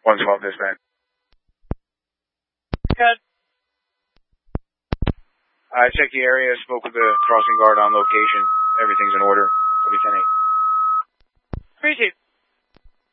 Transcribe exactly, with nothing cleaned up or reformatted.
one twelve dispatch. Good. I checked the area, spoke with the crossing guard on location. Everything's in order. forty ten eight. Appreciate it.